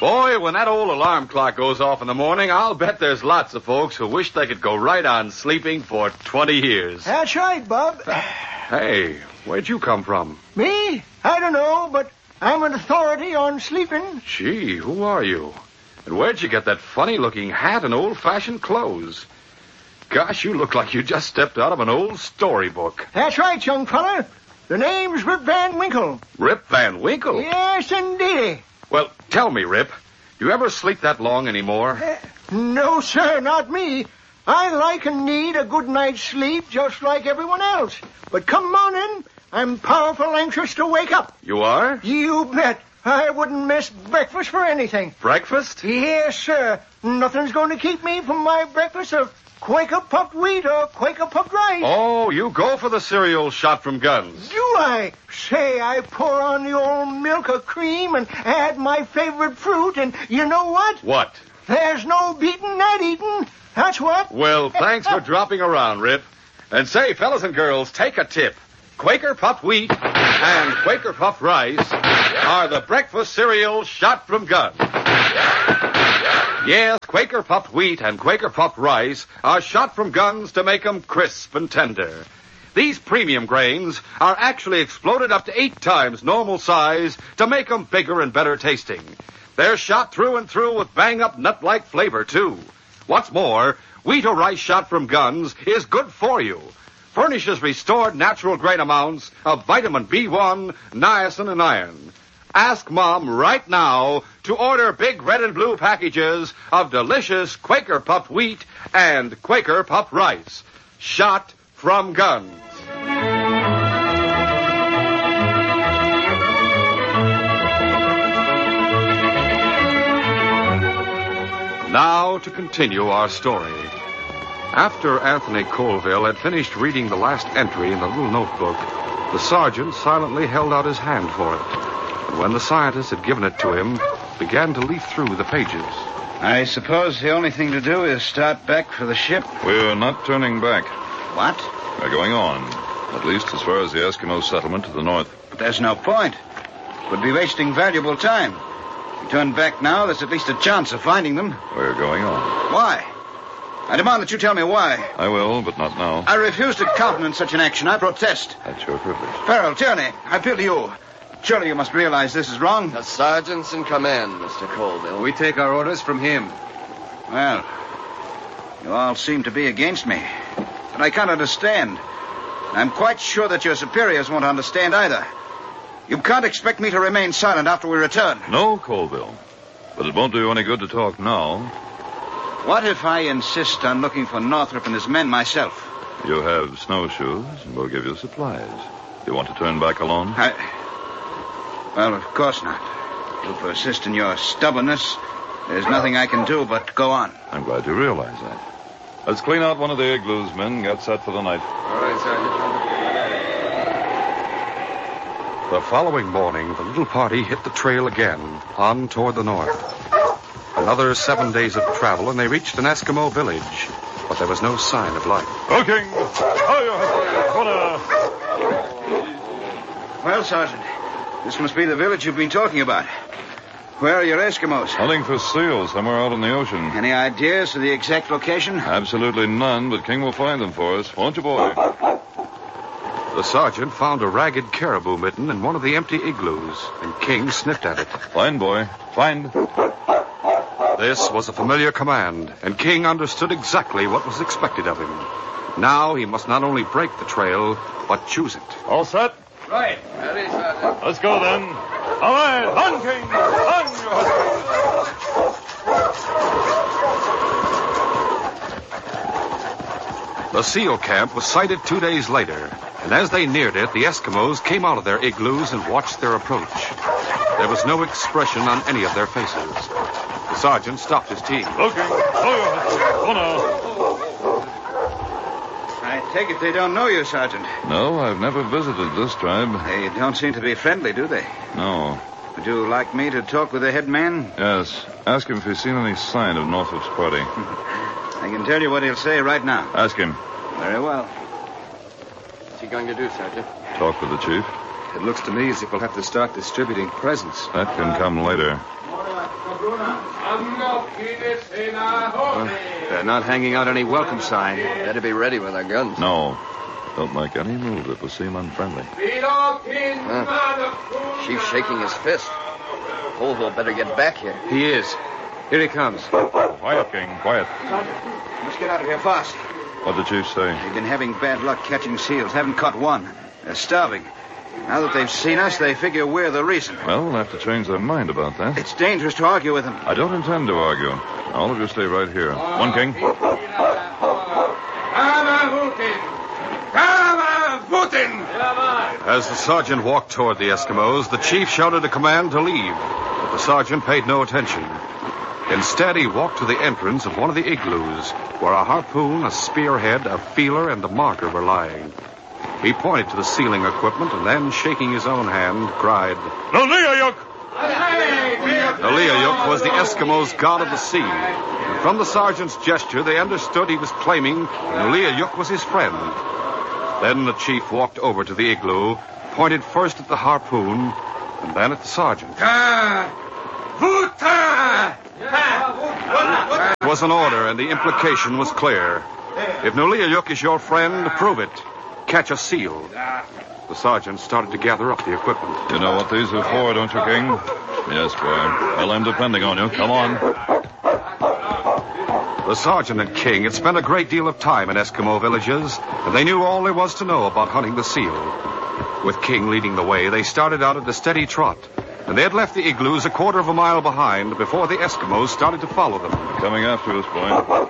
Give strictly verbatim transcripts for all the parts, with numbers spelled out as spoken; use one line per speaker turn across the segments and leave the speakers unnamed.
Boy, when that old alarm clock goes off in the morning, I'll bet there's lots of folks who wish they could go right on sleeping for twenty years.
That's right, Bub.
Hey, where'd you come from?
Me? I don't know, but I'm an authority on sleeping.
Gee, who are you? And where'd you get that funny-looking hat and old-fashioned clothes? Gosh, you look like you just stepped out of an old storybook.
That's right, young fella. The name's Rip Van Winkle.
Rip Van Winkle?
Yes, indeed.
Well, tell me, Rip, do you ever sleep that long anymore?
Uh, no, sir, not me. I like and need a good night's sleep just like everyone else. But come morning, I'm powerful anxious to wake up.
You are?
You bet. I wouldn't miss breakfast for anything.
Breakfast?
Yes, sir. Nothing's going to keep me from my breakfast of Quaker puffed wheat or Quaker puffed rice.
Oh, you go for the cereal shot from Guns.
Do I? Say, I pour on the old milk or cream and add my favorite fruit, and you know what?
What?
There's no beating that eating. That's what.
Well, thanks for dropping around, Rip. And say, fellas and girls, take a tip. Quaker puffed wheat and Quaker puffed rice are the breakfast cereal shot from Guns. Yes, Quaker puffed wheat and Quaker puffed rice are shot from Guns to make them crisp and tender. These premium grains are actually exploded up to eight times normal size to make them bigger and better tasting. They're shot through and through with bang-up nut-like flavor, too. What's more, wheat or rice shot from Guns is good for you. Furnishes restored natural grain amounts of vitamin B one, niacin, and iron. Ask Mom right now to order big red and blue packages of delicious Quaker puffed wheat and Quaker puffed rice. Shot from Guns. Now to continue our story. After Anthony Colville had finished reading the last entry in the little notebook, the sergeant silently held out his hand for it. And when the scientist had given it to him, began to leaf through the pages.
I suppose the only thing to do is start back for the ship.
We're not turning back.
What?
We're going on. At least as far as the Eskimo settlement to the north.
But there's no point. We'd be wasting valuable time. If we turn back now, there's at least a chance of finding them.
We're going on.
Why? I demand that you tell me why.
I will, but not now.
I refuse to countenance such an action. I protest.
That's your privilege.
Farrell, Tierney, I appeal to you. Surely you must realize this is wrong.
The sergeant's in command, Mister Colville.
We take our orders from him.
Well, you all seem to be against me. But I can't understand. I'm quite sure that your superiors won't understand either. You can't expect me to remain silent after we return.
No, Colville. But it won't do you any good to talk now.
What if I insist on looking for Northrop and his men myself?
You have snowshoes, and we'll give you supplies. You want to turn back alone?
I... Well, of course not. You persist in your stubbornness. There's nothing I can do but go on.
I'm glad you realize that. Let's clean out one of the igloos, men. Get set for the night.
All right, Sergeant.
The following morning, the little party hit the trail again, on toward the north. Another seven days of travel, and they reached an Eskimo village. But there was no sign of life.
Cooking!
Well, Sergeant, this must be the village you've been talking about. Where are your Eskimos?
Hunting for seals somewhere out in the ocean.
Any ideas of the exact location?
Absolutely none, but King will find them for us. Won't you, boy?
The sergeant found a ragged caribou mitten in one of the empty igloos, and King sniffed at it.
Find, boy. Find.
This was a familiar command, and King understood exactly what was expected of him. Now he must not only break the trail, but choose it.
All set?
Right. Ready, Sergeant.
Let's go, then. All right. On, King. On, your husband.
The seal camp was sighted two days later, and as they neared it, the Eskimos came out of their igloos and watched their approach. There was no expression on any of their faces. The sergeant stopped his team.
Okay. Oh, no.
I take it they don't know you, Sergeant.
No, I've never visited this tribe.
They don't seem to be friendly, do they?
No.
Would you like me to talk with the head man?
Yes. Ask him if he's seen any sign of Northrop's party.
I can tell you what he'll say right now.
Ask him.
Very well.
What's he going to do, Sergeant?
Talk with the chief.
It looks to me as if we'll have to start distributing presents.
That can come later.
Well, they're not hanging out any welcome sign. Better be ready with our guns.
No. Don't make any move that will seem unfriendly.
Huh. Chief's shaking his fist. Colville better get back here.
He is. Here he comes.
Quiet, King, quiet.
Let's get out of here fast.
What'd the chief say?
They've been having bad luck catching seals. Haven't caught one. They're starving. Now that they've seen us, they figure we're the reason.
Well, we'll have to change their mind about that.
It's dangerous to argue with them.
I don't intend to argue. All of you stay right here. One, King.
As the sergeant walked toward the Eskimos, the chief shouted a command to leave, but the sergeant paid no attention. Instead, he walked to the entrance of one of the igloos, where a harpoon, a spearhead, a feeler, and a marker were lying. He pointed to the sealing equipment and then, shaking his own hand, cried,
Noliayuk!
Noliayuk was the Eskimos' god of the sea. And from the sergeant's gesture, they understood he was claiming Noliayuk was his friend. Then the chief walked over to the igloo, pointed first at the harpoon, and then at the sergeant. It was an order, and the implication was clear. If Noliayuk is your friend, prove it. Catch a seal. The sergeant started to gather up the equipment.
You know what these are for, don't you, King? Yes, boy. Well, I'm depending on you. Come on.
The sergeant and King had spent a great deal of time in Eskimo villages, and they knew all there was to know about hunting the seal. With King leading the way, they started out at a steady trot, and they had left the igloos a quarter of a mile behind before the Eskimos started to follow them.
Coming after us, boy.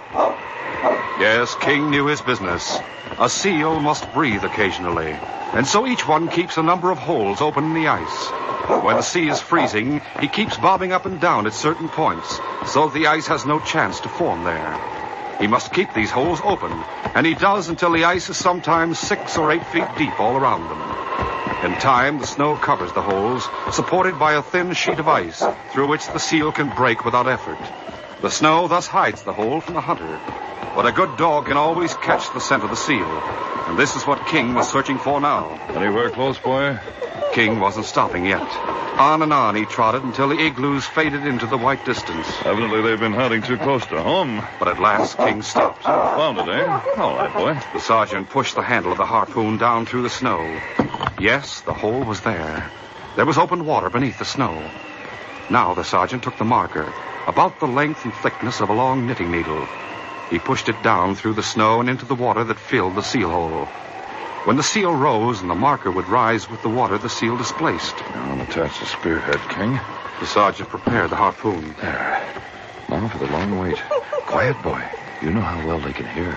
Yes, King knew his business. A seal must breathe occasionally, and so each one keeps a number of holes open in the ice. When the sea is freezing, he keeps bobbing up and down at certain points, so the ice has no chance to form there. He must keep these holes open, and he does until the ice is sometimes six or eight feet deep all around them. In time, the snow covers the holes, supported by a thin sheet of ice, through which the seal can break without effort. The snow thus hides the hole from the hunter. But a good dog can always catch the scent of the seal, and this is what King was searching for now.
Anywhere close, boy?
King wasn't stopping yet. On and on he trotted until the igloos faded into the white distance.
Evidently they've been hunting too close to home.
But at last, King stopped.
Found it, eh? All right, boy.
The sergeant pushed the handle of the harpoon down through the snow. Yes, the hole was there. There was open water beneath the snow. Now the sergeant took the marker, about the length and thickness of a long knitting needle. He pushed it down through the snow and into the water that filled the seal hole. When the seal rose and the marker would rise with the water, the seal displaced.
Now attach the spearhead, King.
The sergeant prepared the harpoon.
There. Now for the long wait. Quiet, boy. You know how well they can hear.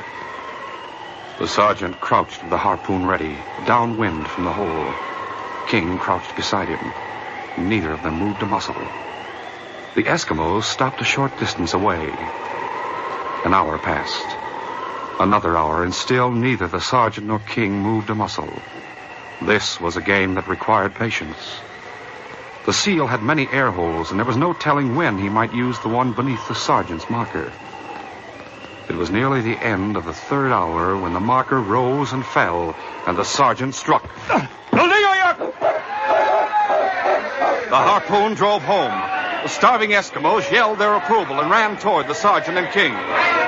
The sergeant crouched with the harpoon ready, downwind from the hole. King crouched beside him. Neither of them moved a muscle. The Eskimos stopped a short distance away. An hour passed. Another hour, and still neither the sergeant nor King moved a muscle. This was a game that required patience. The seal had many air holes, and there was no telling when he might use the one beneath the sergeant's marker. It was nearly the end of the third hour when the marker rose and fell, and the sergeant struck. The harpoon drove home. The starving Eskimos yelled their approval and ran toward the sergeant and King.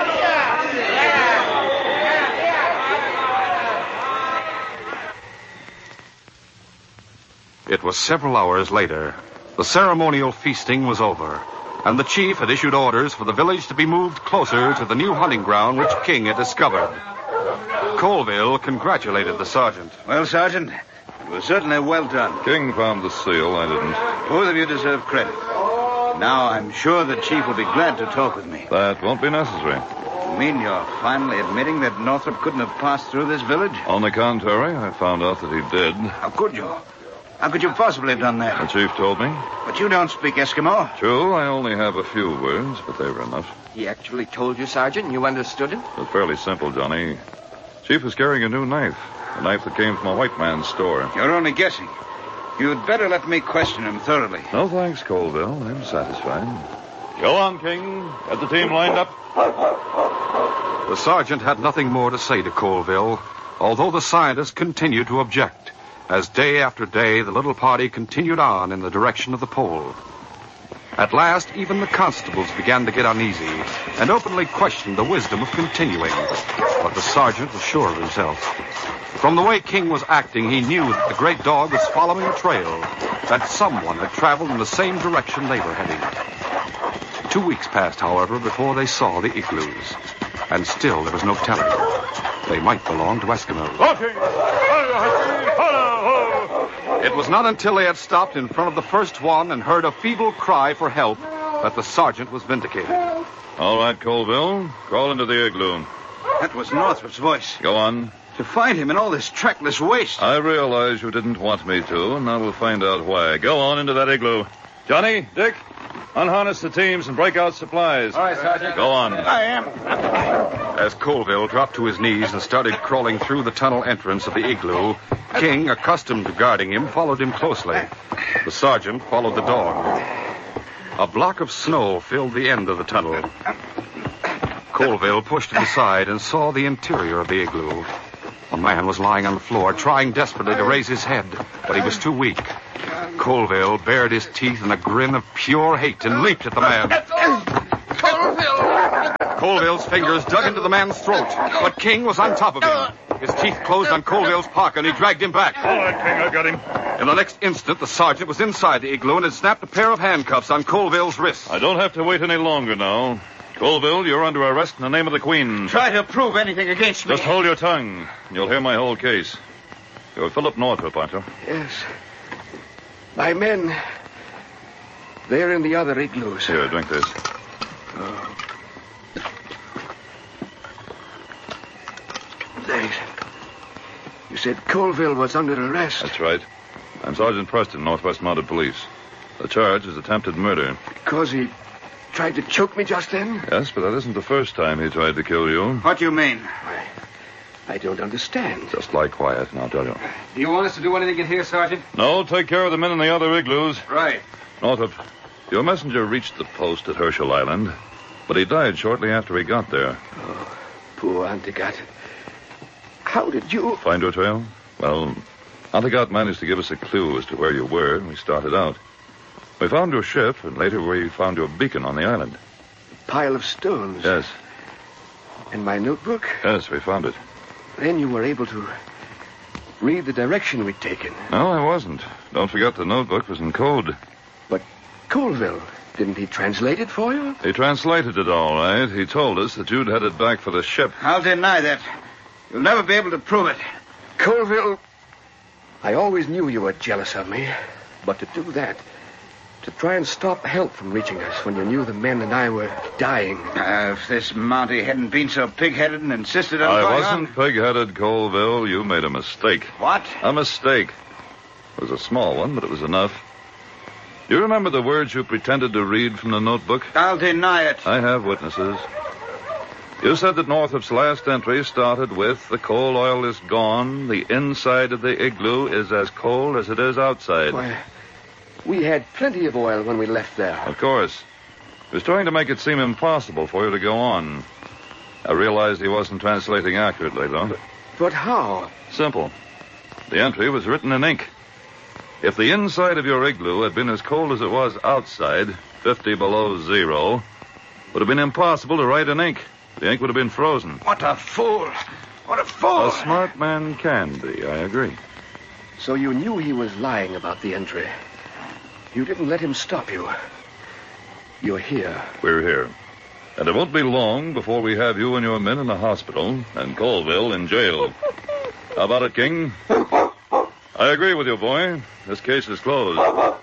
It was several hours later. The ceremonial feasting was over, and the chief had issued orders for the village to be moved closer to the new hunting ground which King had discovered. Colville congratulated the sergeant.
Well, Sergeant, it was certainly well done.
King found the seal, I didn't.
Both of you deserve credit. Now I'm sure the chief will be glad to talk with me.
That won't be necessary.
You mean you're finally admitting that Northrop couldn't have passed through this village?
On the contrary, I found out that he did.
How could you? How could you possibly have done that?
The chief told me.
But you don't speak Eskimo.
True, I only have a few words, but they were enough.
He actually told you, Sergeant, and you understood him?
It was fairly simple, Johnny. Chief was carrying a new knife. A knife that came from a white man's store.
You're only guessing. You'd better let me question him thoroughly.
No thanks, Colville. I'm satisfied. Go on, King. Get the team lined up.
The sergeant had nothing more to say to Colville, although the scientist continued to object. As day after day, the little party continued on in the direction of the pole. At last, even the constables began to get uneasy and openly questioned the wisdom of continuing. But the sergeant was sure of himself. From the way King was acting, he knew that the great dog was following a trail, that someone had traveled in the same direction they were heading. Two weeks passed, however, before they saw the igloos. And still there was no telling. They might belong to Eskimos. It was not until they had stopped in front of the first one and heard a feeble cry for help that the sergeant was vindicated.
All right, Colville. Crawl into the igloo.
That was Northrop's voice.
Go on.
To find him in all this trackless waste.
I realize you didn't want me to, and now we'll find out why. Go on into that igloo. Johnny, Dick, unharness the teams and break out supplies.
All right, Sergeant.
Go on.
I am.
As Colville dropped to his knees and started crawling through the tunnel entrance of the igloo, King, accustomed to guarding him, followed him closely. The sergeant followed the dog. A block of snow filled the end of the tunnel. Colville pushed it aside and saw the interior of the igloo. A man was lying on the floor, trying desperately to raise his head, but he was too weak. Colville bared his teeth in a grin of pure hate and leaped at the man.
Colville!
Colville's fingers dug into the man's throat, but King was on top of him. His teeth closed on Colville's pocket, and he dragged him back.
All right, King, I got him.
In the next instant, the sergeant was inside the igloo and had snapped a pair of handcuffs on Colville's wrists.
I don't have to wait any longer now. Colville, you're under arrest in the name of the Queen.
Try to prove anything against me.
Just hold your tongue, and you'll hear my whole case. You're Philip Northrop, aren't you?
Yes. My men, they're in the other igloos.
Here, drink this.
Oh. Thanks. You said Colville was under arrest.
That's right. I'm Sergeant Preston, Northwest Mounted Police. The charge is attempted murder.
Because he tried to choke me just then?
Yes, but that isn't the first time he tried to kill you.
What do you mean?
I, I don't understand.
Just lie quiet, and I'll tell you.
Do you want us to do anything in here, Sergeant?
No, take care of the men in the other igloos.
Right.
Northrop, your messenger reached the post at Herschel Island, but he died shortly after he got there.
Oh, poor Antigat. How did you...
Find your trail? Well, Antigat managed to give us a clue as to where you were, and we started out. We found your ship, and later we found your beacon on the island.
Pile of stones?
Yes.
And my notebook?
Yes, we found it.
Then you were able to read the direction we'd taken.
No, I wasn't. Don't forget the notebook was in code.
But Colville, didn't he translate it for you?
He translated it all right. He told us that you'd headed back for the ship.
I'll deny that. You'll never be able to prove it.
Colville, I always knew you were jealous of me. But to do that, to try and stop help from reaching us when you knew the men and I were dying.
Uh, if this Mountie hadn't been so pig-headed and insisted on
I
going
wasn't
on...
pig-headed, Colville. You made a mistake.
What?
A mistake. It was a small one, but it was enough. Do you remember the words you pretended to read from the notebook?
I'll deny it.
I have witnesses. You said that Northrop's last entry started with, the coal oil is gone, the inside of the igloo is as cold as it is outside.
Why, we had plenty of oil when we left there.
Of course. He was trying to make it seem impossible for you to go on. I realized he wasn't translating accurately, though.
But, but how?
Simple. The entry was written in ink. If the inside of your igloo had been as cold as it was outside, fifty below zero, it would have been impossible to write in ink. The ink would have been frozen.
What a fool. What a fool.
A smart man can be, I agree.
So you knew he was lying about the entry. You didn't let him stop you. You're here.
We're here. And it won't be long before we have you and your men in the hospital and Colville in jail. How about it, King? I agree with you, boy. This case is closed.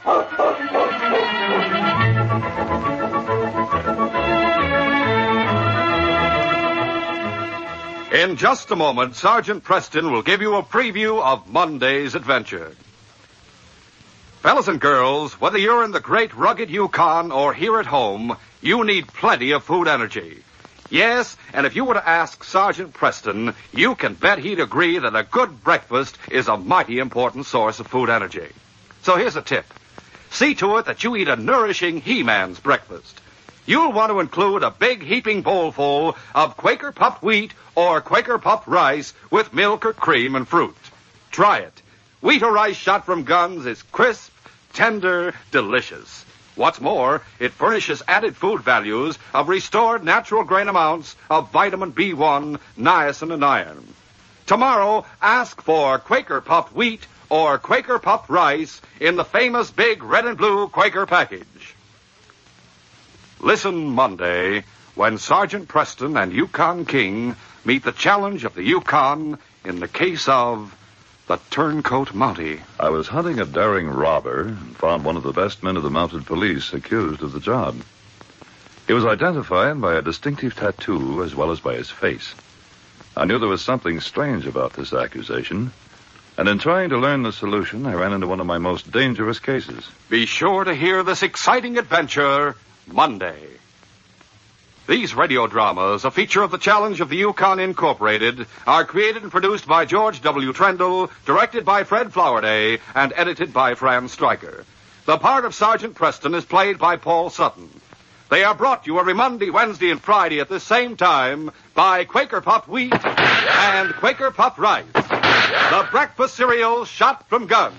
In just a moment, Sergeant Preston will give you a preview of Monday's adventure. Fellas and girls, whether you're in the great rugged Yukon or here at home, you need plenty of food energy. Yes, and if you were to ask Sergeant Preston, you can bet he'd agree that a good breakfast is a mighty important source of food energy. So here's a tip. See to it that you eat a nourishing He-Man's breakfast. You'll want to include a big heaping bowlful of Quaker puffed wheat or Quaker puffed rice with milk or cream and fruit. Try it. Wheat or rice shot from guns is crisp, tender, delicious. What's more, it furnishes added food values of restored natural grain amounts of vitamin B one, niacin, and iron. Tomorrow, ask for Quaker Puffed Wheat or Quaker Puffed Rice in the famous big red and blue Quaker package. Listen Monday when Sergeant Preston and Yukon King meet the challenge of the Yukon in the case of the Turncoat Mountie.
I was hunting a daring robber and found one of the best men of the mounted police accused of the job. He was identified by a distinctive tattoo as well as by his face. I knew there was something strange about this accusation, and in trying to learn the solution, I ran into one of my most dangerous cases.
Be sure to hear this exciting adventure Monday. These radio dramas, a feature of the Challenge of the Yukon Incorporated, are created and produced by George W. Trendle, directed by Fred Flowerday, and edited by Fran Stryker. The part of Sergeant Preston is played by Paul Sutton. They are brought to you every Monday, Wednesday, and Friday at this same time by Quaker Puffed Wheat and Quaker Puffed Rice, the breakfast cereal shot from guns.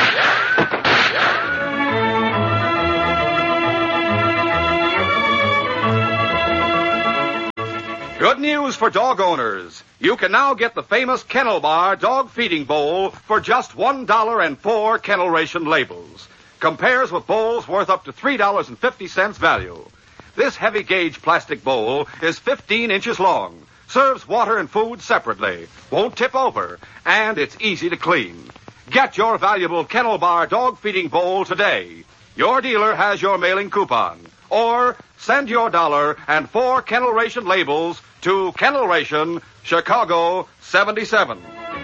Good news for dog owners. You can now get the famous Kennel Bar dog feeding bowl for just one dollar and four kennel ration labels. Compares with bowls worth up to three dollars and fifty cents value. This heavy gauge plastic bowl is fifteen inches long, serves water and food separately, won't tip over, and it's easy to clean. Get your valuable Kennel Bar dog feeding bowl today. Your dealer has your mailing coupon. Or send your dollar and four kennel ration labels to Kennel Ration, Chicago seventy-seven.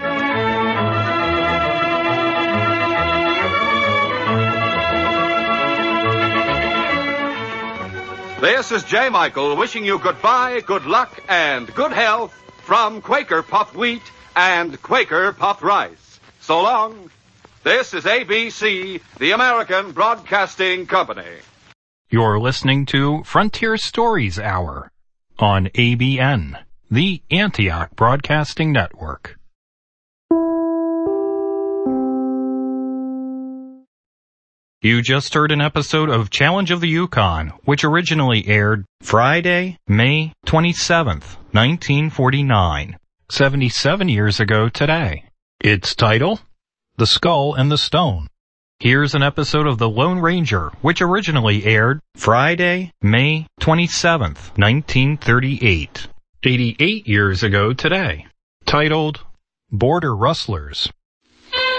This is J. Michael wishing you goodbye, good luck, and good health from Quaker Puffed Wheat and Quaker Puffed Rice. So long. This is A B C, the American Broadcasting Company.
You're listening to Frontier Stories Hour on A B N, the Antioch Broadcasting Network. You just heard an episode of Challenge of the Yukon, which originally aired Friday, May twenty-seventh, nineteen forty-nine, seventy-seven years ago today. Its title, The Skull and the Stone. Here's an episode of The Lone Ranger, which originally aired Friday, May twenty-seventh, nineteen thirty-eight, eighty-eight years ago today, titled Border Rustlers.